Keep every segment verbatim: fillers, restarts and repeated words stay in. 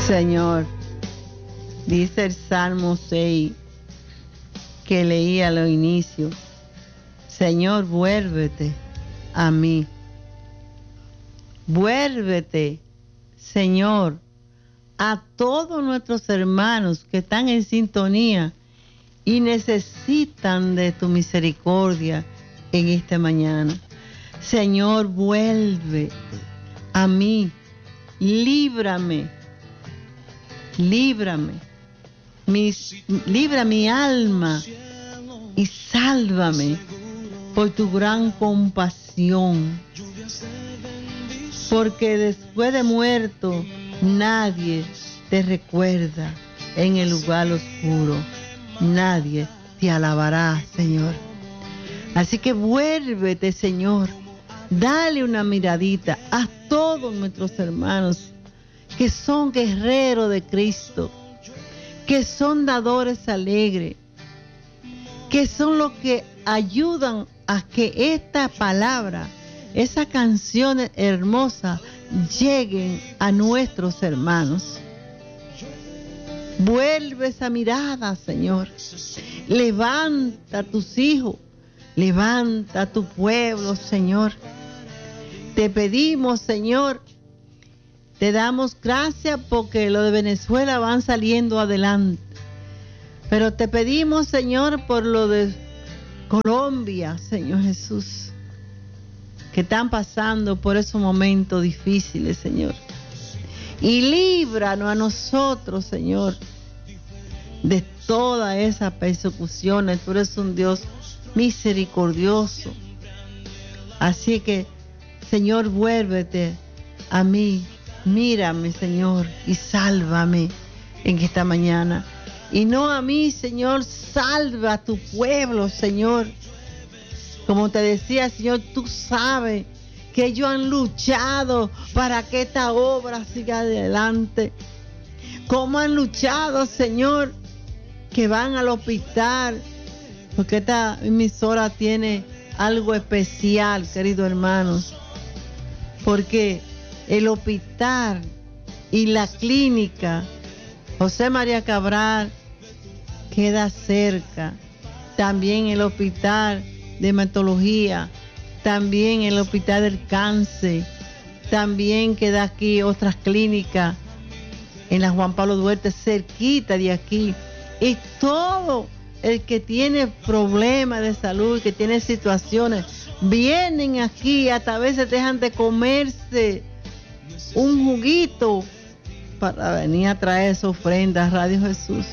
Señor, dice el Salmo seis que leí a los inicios, Señor, vuélvete a mí. Vuélvete, Señor, a todos nuestros hermanos que están en sintonía y necesitan de tu misericordia en esta mañana. Señor, vuelve a mí, líbrame, líbrame, mi, libra mi alma y sálvame por tu gran compasión. Porque después de muerto, nadie te recuerda en el lugar oscuro. Nadie te alabará, Señor. Así que vuélvete, Señor. Dale una miradita a todos nuestros hermanos que son guerreros de Cristo, que son dadores alegres, que son los que ayudan a que esta palabra, esas canciones hermosas lleguen a nuestros hermanos. Vuelve esa mirada, Señor. Levanta a tus hijos, levanta a tu pueblo, Señor. Te pedimos, Señor, te damos gracias porque lo de Venezuela van saliendo adelante. Pero te pedimos, Señor, por lo de Colombia, Señor Jesús, que están pasando por esos momentos difíciles, Señor. Y líbranos a nosotros, Señor, de todas esas persecuciones. Tú eres un Dios misericordioso. Así que, Señor, vuélvete a mí. Mírame, Señor, y sálvame en esta mañana. Y no a mí, Señor, salva a tu pueblo, Señor. Como te decía, Señor, tú sabes que ellos han luchado para que esta obra siga adelante. Cómo han luchado, Señor, que van al hospital, porque esta emisora tiene algo especial, queridos hermanos, porque el hospital y la clínica José María Cabral queda cerca. También el hospital de hematología, también el hospital del cáncer, también queda aquí otras clínicas en la Juan Pablo Duarte, cerquita de aquí. Y todo el que tiene problemas de salud, que tiene situaciones, vienen aquí, hasta a veces dejan de comerse un juguito para venir a traer esa ofrenda a Radio Jesús.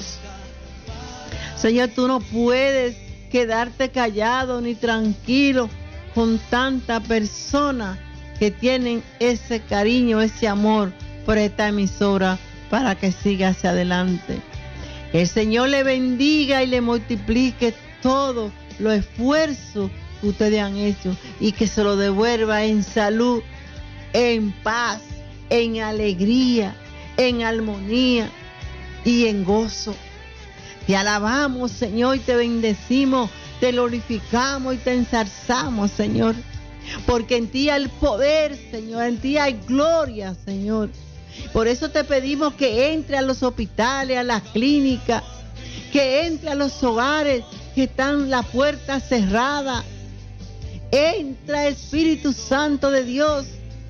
Señor, tú no puedes quedarte callado ni tranquilo con tanta persona que tienen ese cariño, ese amor por esta emisora para que siga hacia adelante. El Señor le bendiga y le multiplique todo los esfuerzos que ustedes han hecho y que se lo devuelva en salud, en paz, en alegría, en armonía y en gozo. Te alabamos, Señor, y te bendecimos, te glorificamos y te ensalzamos, Señor, porque en ti hay el poder, Señor, en ti hay gloria, Señor. Por eso te pedimos que entre a los hospitales, a las clínicas, que entre a los hogares que están la puerta cerrada. Entra, Espíritu Santo de Dios,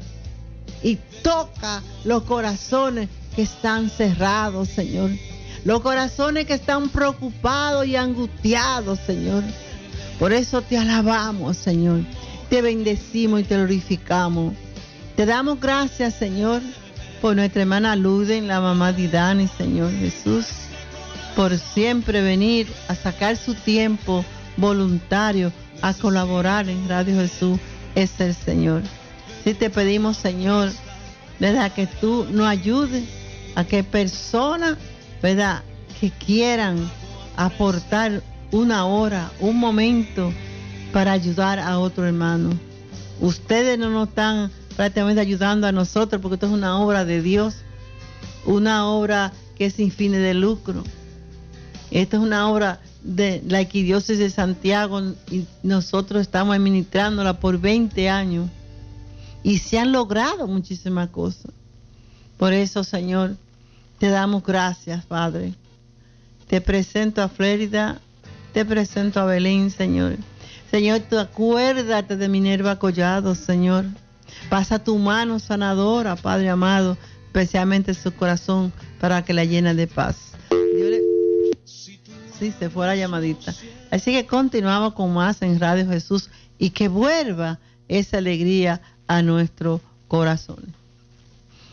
y toca los corazones que están cerrados, Señor. Los corazones que están preocupados y angustiados, Señor. Por eso te alabamos, Señor. Te bendecimos y te glorificamos. Te damos gracias, Señor, por nuestra hermana Luden, la mamá de Dani, Señor Jesús, por siempre venir a sacar su tiempo voluntario a colaborar en Radio Jesús. Es el Señor. Si te pedimos, Señor, ¿verdad?, que tú nos ayudes a que personas, ¿verdad?, que quieran aportar una hora, un momento para ayudar a otro hermano. Ustedes no nos están prácticamente ayudando a nosotros, porque esto es una obra de Dios, una obra que es sin fines de lucro. Esta es una obra de la Arquidiócesis de Santiago y nosotros estamos administrándola por veinte años y se han logrado muchísimas cosas. Por eso, Señor, Te damos gracias, Padre. Te presento a Flérida, te presento a Belén, Señor. Señor, tú acuérdate de Minerva Collado, Señor. Pasa tu mano sanadora, Padre amado, especialmente su corazón, para que la llene de paz. Dios le... Sí, se fue la llamadita. Así que continuamos con más en Radio Jesús y que vuelva esa alegría a nuestro corazón.